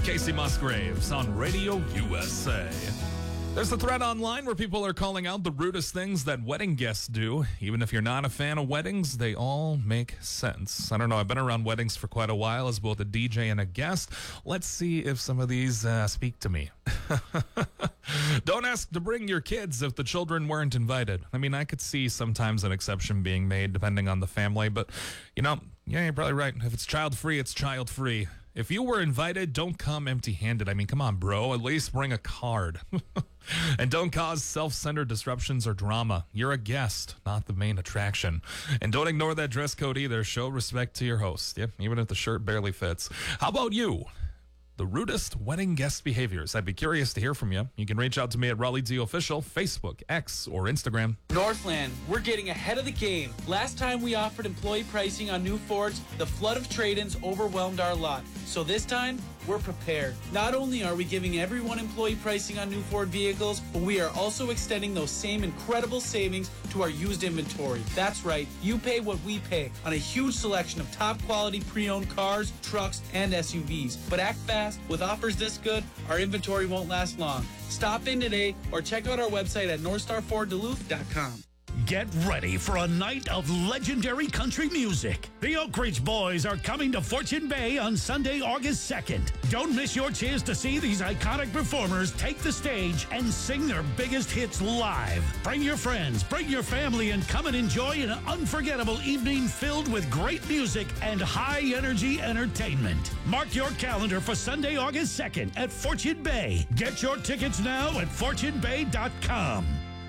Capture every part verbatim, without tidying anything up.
Casey Musgraves on Radio U S A. There's a thread online where people are calling out the rudest things that wedding guests do. Even if you're not a fan of weddings, they all make sense. I don't know, I've been around weddings for quite a while as both a D J and a guest. Let's see if some of these uh, speak to me. Don't ask to bring your kids if the children weren't invited. I mean, I could see sometimes an exception being made depending on the family, but, you know, yeah, you're probably right. If it's child-free, it's child-free. If you were invited, don't come empty-handed. I mean, come on, bro. At least bring a card. And don't cause self-centered disruptions or drama. You're a guest, not the main attraction. And don't ignore that dress code either. Show respect to your host. Yep, even if the shirt barely fits. How about you? The rudest wedding guest behaviors. I'd be curious to hear from you. You can reach out to me at Raleigh D Official, Facebook, X, or Instagram. Northland, we're getting ahead of the game. Last time we offered employee pricing on new Fords, the flood of trade-ins overwhelmed our lot. So this time, we're prepared. Not only are we giving everyone employee pricing on new Ford vehicles, but we are also extending those same incredible savings to our used inventory. That's right, you pay what we pay on a huge selection of top quality pre-owned cars, trucks, and S U Vs. But act fast, with offers this good, our inventory won't last long. Stop in today or check out our website at north star ford duluth dot com. Get ready for a night of legendary country music. The Oak Ridge Boys are coming to Fortune Bay on Sunday, August second. Don't miss your chance to see these iconic performers take the stage and sing their biggest hits live. Bring your friends, bring your family, and come and enjoy an unforgettable evening filled with great music and high-energy entertainment. Mark your calendar for Sunday, August second at Fortune Bay. Get your tickets now at fortune bay dot com.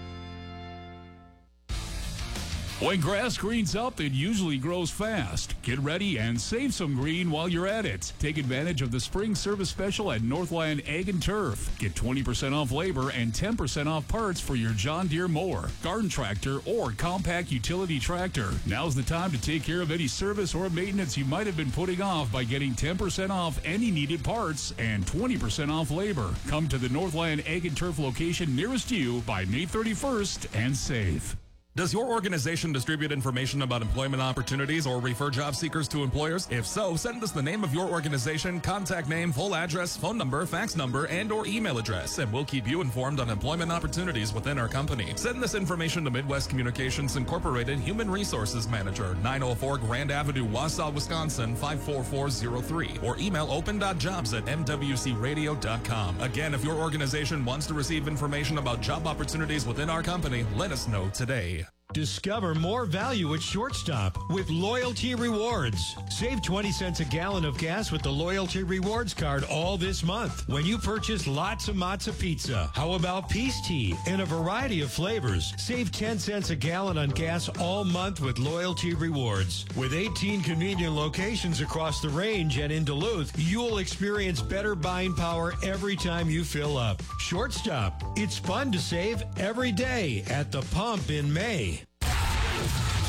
When grass greens up, it usually grows fast. Get ready and save some green while you're at it. Take advantage of the spring service special at Northland Ag and Turf. Get twenty percent off labor and ten percent off parts for your John Deere mower, garden tractor, or compact utility tractor. Now's the time to take care of any service or maintenance you might have been putting off by getting ten percent off any needed parts and twenty percent off labor. Come to the Northland Ag and Turf location nearest you by May thirty-first and save. Does your organization distribute information about employment opportunities or refer job seekers to employers? If so, send us the name of your organization, contact name, full address, phone number, fax number, and or email address, and we'll keep you informed on employment opportunities within our company. Send this information to Midwest Communications Incorporated Human Resources Manager, nine oh four Grand Avenue, Wausau, Wisconsin, five four four zero three, or email open dot jobs at m w c radio dot com. Again, if your organization wants to receive information about job opportunities within our company, let us know today. Discover more value at Shortstop with Loyalty Rewards. Save twenty cents a gallon of gas with the Loyalty Rewards card all this month when you purchase lots of Matza Pizza. How about Peace Tea in a variety of flavors? Save ten cents a gallon on gas all month with Loyalty Rewards. With eighteen convenient locations across the range and in Duluth, you'll experience better buying power every time you fill up. Shortstop. It's fun to save every day at the pump in May.